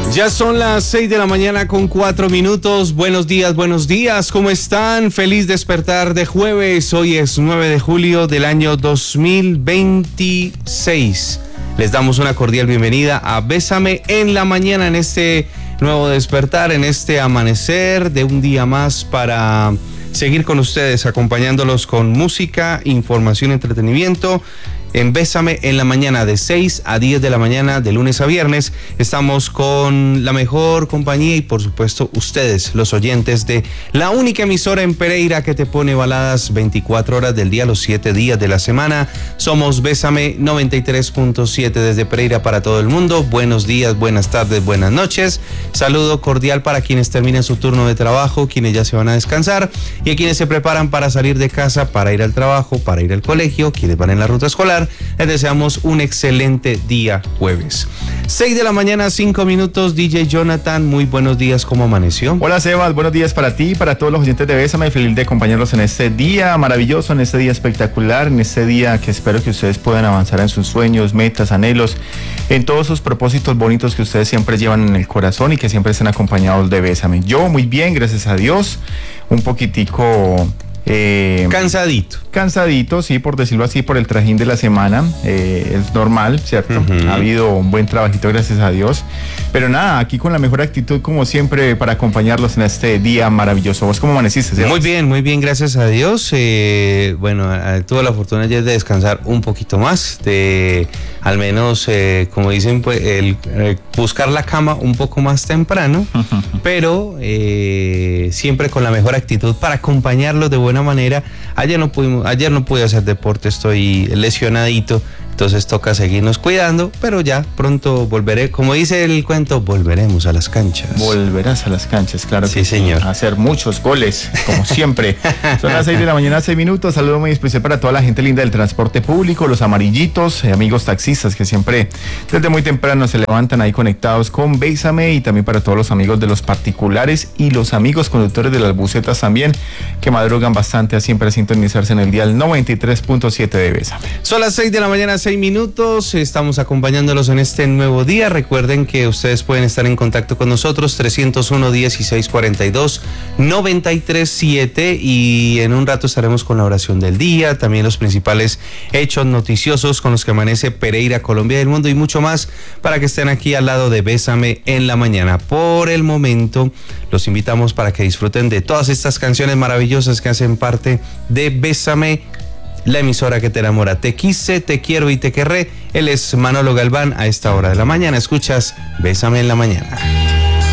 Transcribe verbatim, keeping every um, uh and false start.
Ya son las seis de la mañana con cuatro minutos. Buenos días, buenos días. ¿Cómo están? Feliz despertar de jueves. Hoy es nueve de julio del año dos mil veintiséis. Les damos una cordial bienvenida a Bésame en la mañana, en este nuevo despertar, en este amanecer de un día más para seguir con ustedes, acompañándolos con música, información, entretenimiento. En Bésame en la mañana de seis a diez de la mañana, de lunes a viernes, estamos con la mejor compañía y por supuesto ustedes, los oyentes de la única emisora en Pereira que te pone baladas veinticuatro horas del día, los siete días de la semana. Somos Bésame noventa y tres punto siete desde Pereira para todo el mundo. Buenos días, buenas tardes, buenas noches. Saludo cordial para quienes terminan su turno de trabajo, quienes ya se van a descansar y a quienes se preparan para salir de casa, para ir al trabajo, para ir al colegio, quienes van en la ruta escolar. Les deseamos un excelente día jueves. seis de la mañana, cinco minutos. D J Jonathan, muy buenos días, ¿cómo amaneció? Hola Sebas, buenos días para ti y para todos los oyentes de Bésame. Feliz de acompañarlos en este día maravilloso, en este día espectacular, en este día que espero que ustedes puedan avanzar en sus sueños, metas, anhelos, en todos esos propósitos bonitos que ustedes siempre llevan en el corazón y que siempre estén acompañados de Bésame. Yo muy bien, gracias a Dios, un poquitico... Eh, cansadito. Cansadito, sí, por decirlo así, por el trajín de la semana. Eh, es normal, ¿cierto? Uh-huh. Ha habido un buen trabajito, gracias a Dios. Pero nada, aquí con la mejor actitud, como siempre, para acompañarlos en este día maravilloso. ¿Vos cómo amaneciste, Sebas? Muy bien, muy bien, gracias a Dios. Eh, bueno, tuve la fortuna ayer de descansar un poquito más, de al menos, eh, como dicen, pues, el, eh, buscar la cama un poco más temprano, pero eh, siempre con la mejor actitud para acompañarlos de buena manera. Ayer no pudimos, ayer no pude hacer deporte, estoy lesionadito, entonces toca seguirnos cuidando, pero ya pronto volveré, como dice el cuento, volveremos a las canchas. Volverás a las canchas, claro. Sí, que señor. Sí, a hacer muchos goles, como siempre. Son las seis de la mañana, seis minutos. Saludo muy especial para toda la gente linda del transporte público, los amarillitos, eh, amigos taxistas que siempre desde muy temprano se levantan ahí conectados con Bésame, y también para todos los amigos de los particulares y los amigos conductores de las busetas también, que madrugan bastante a siempre a sintonizarse en el dial noventa y tres punto siete de Bésame. Son las seis de la mañana, seis minutos, estamos acompañándolos en este nuevo día. Recuerden que ustedes pueden estar en contacto con nosotros, trescientos uno, dieciséis cuarenta y dos, noventa y tres siete, y en un rato estaremos con la oración del día, también los principales hechos noticiosos con los que amanece Pereira, Colombia y el mundo, y mucho más para que estén aquí al lado de Bésame en la mañana. Por el momento, los invitamos para que disfruten de todas estas canciones maravillosas que hacen parte de Bésame, la emisora que te enamora. Te quise, te quiero y te querré. Él es Manolo Galván. A esta hora de la mañana escuchas Bésame en la mañana.